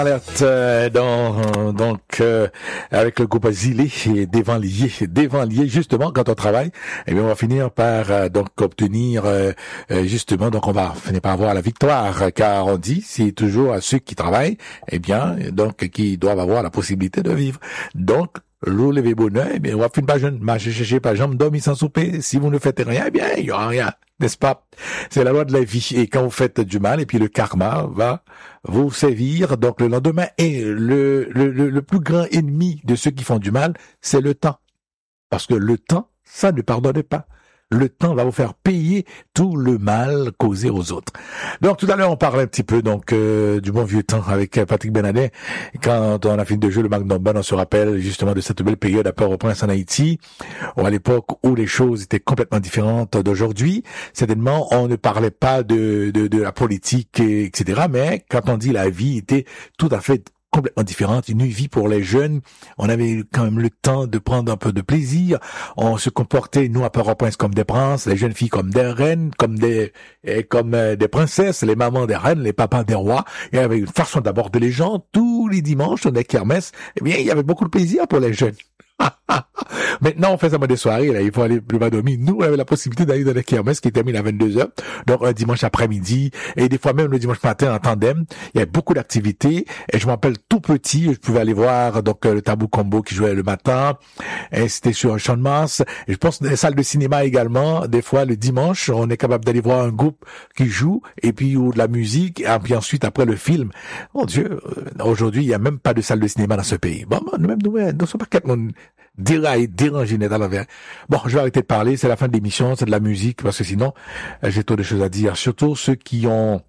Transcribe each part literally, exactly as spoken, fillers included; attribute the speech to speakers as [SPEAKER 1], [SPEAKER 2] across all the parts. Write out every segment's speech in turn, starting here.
[SPEAKER 1] Alerte euh, dans, donc euh, avec le groupe Zilé et Devant Lié, Devant Lié justement quand on travaille, eh bien on va finir par euh, donc obtenir euh, euh, justement donc on va finir par avoir la victoire, car on dit c'est toujours à ceux qui travaillent, eh bien donc qui doivent avoir la possibilité de vivre. Donc l'eau levé bonheur, eh bien on va finir par jeune, marcher chercher par jambe, dormir sans souper. Si vous ne faites rien, eh bien il y aura rien. N'est-ce pas? C'est la loi de la vie. Et quand vous faites du mal, et puis le karma va vous sévir, donc le lendemain. Et le, le, le, le plus grand ennemi de ceux qui font du mal, c'est le temps. Parce que le temps, ça ne pardonne pas. Le temps va vous faire payer tout le mal causé aux autres. Donc tout à l'heure, on parlait un petit peu donc euh, du bon vieux temps avec Patrick Benadet. Quand on a fini de jouer le Magnum Band, on se rappelle justement de cette belle période à Port-au-Prince en Haïti, ou à l'époque où les choses étaient complètement différentes d'aujourd'hui. Certainement, on ne parlait pas de, de, de la politique, et cetera. Mais quand on dit la vie était tout à fait complètement différente, une vie pour les jeunes. On avait quand même le temps de prendre un peu de plaisir. On se comportait, nous, à Port-au-Prince, comme des princes, les jeunes filles comme des reines, comme des, et comme euh, des princesses, les mamans des reines, les papas des rois. Il y avait une façon d'aborder les gens. Tous les dimanches, on est kermesse. Eh bien, il y avait beaucoup de plaisir pour les jeunes. Maintenant, on fait ça des soirées, là, il faut aller plus bas dormir. Nous, on avait la possibilité d'aller dans les kermesses qui terminent à vingt-deux heures, donc un dimanche après-midi, et des fois même le dimanche matin en tandem. Il y avait beaucoup d'activités, et je me rappelle tout petit, je pouvais aller voir donc le Tabou Combo qui jouait le matin, et c'était sur un champ de Mars. Et je pense dans les salles de cinéma également, des fois le dimanche, on est capable d'aller voir un groupe qui joue, et puis ou de la musique, et puis ensuite après le film. Mon Dieu, aujourd'hui, il n'y a même pas de salle de cinéma dans ce pays. Bon, nous-mêmes, nous, nous sommes pas quatre monde déraillé, dérangé net à l'envers. Bon, je vais arrêter de parler, c'est la fin de l'émission, c'est de la musique, parce que sinon, j'ai trop de choses à dire. Surtout ceux qui ont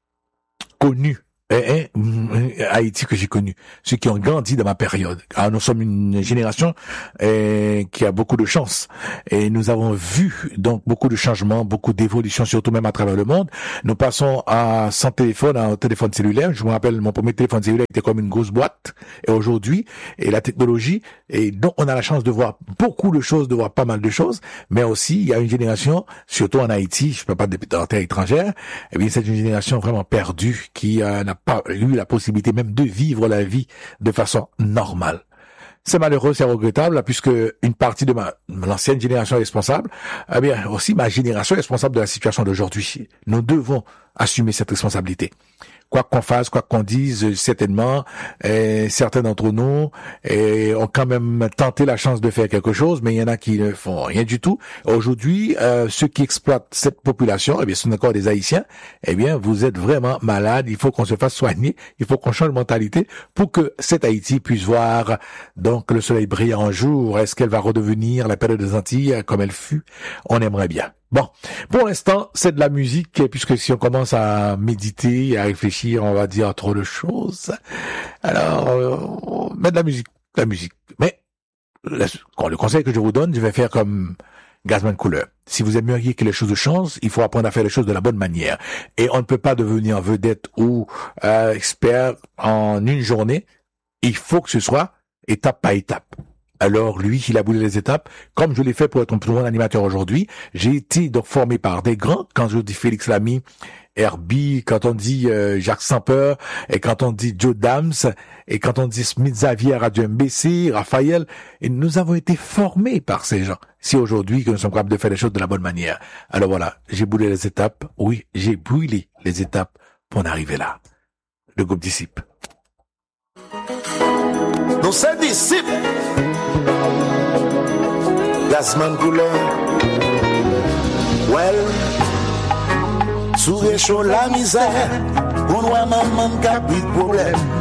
[SPEAKER 1] connu Eh, eh, Haïti que j'ai connu, ceux qui ont grandi dans ma période. Alors, nous sommes une génération eh, qui a beaucoup de chance et nous avons vu donc beaucoup de changements, beaucoup d'évolutions, surtout même à travers le monde. Nous passons à sans téléphone, à un téléphone cellulaire. Je me rappelle, mon premier téléphone cellulaire était comme une grosse boîte. Et aujourd'hui, et la technologie, et donc on a la chance de voir beaucoup de choses, de voir pas mal de choses, mais aussi il y a une génération, surtout en Haïti, je ne peux pas dire en terre étrangère, eh bien c'est une génération vraiment perdue qui euh, n'a pas eu la possibilité même de vivre la vie de façon normale. C'est malheureux, c'est regrettable, puisque une partie de ma l'ancienne génération est responsable, eh bien aussi ma génération est responsable de la situation d'aujourd'hui. Nous devons assumer cette responsabilité. Quoi qu'on fasse, quoi qu'on dise, certainement, eh, certains d'entre nous eh, ont quand même tenté la chance de faire quelque chose, mais il y en a qui ne font rien du tout. Aujourd'hui, euh, ceux qui exploitent cette population, eh bien, ce sont encore des Haïtiens, eh bien, vous êtes vraiment malades, il faut qu'on se fasse soigner, il faut qu'on change de mentalité pour que cette Haïti puisse voir donc le soleil briller un jour. Est-ce qu'elle va redevenir la période des Antilles comme elle fut? On aimerait bien. Bon, pour l'instant, c'est de la musique, puisque si on commence à méditer, à réfléchir, on va dire trop de choses. Alors, euh, mais de la musique, de la musique. Mais le, le conseil que je vous donne, je vais faire comme Gazman Couleur. Si vous aimeriez que les choses changent, il faut apprendre à faire les choses de la bonne manière. Et on ne peut pas devenir vedette ou euh, expert en une journée. Il faut que ce soit étape par étape. Alors lui, il a boulé les étapes, comme je l'ai fait pour être un plus bon animateur aujourd'hui. J'ai été donc formé par des grands, quand je dis Félix Lamy, Herbie, quand on dit euh, Jacques Samper, et quand on dit Joe Dams, et quand on dit Smith Xavier, Radio M B C, Raphaël, et nous avons été formés par ces gens. Si aujourd'hui que nous sommes capables de faire les choses de la bonne manière. Alors voilà, j'ai boulé les étapes, oui, j'ai brûlé les étapes pour en arriver là. Le groupe Disciple.
[SPEAKER 2] Nous sommes disciples. Gazman Couleur. Well, sous les chaud la misère, on voit maman qui a plus de problème.